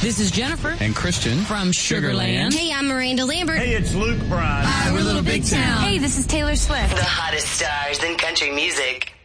This is Jennifer and Christian from Sugarland. Hey, I'm Miranda Lambert. Hey, it's Luke Bryan. Hi, we're Little Big Town. Hey, this is Taylor Swift. The hottest stars in country music.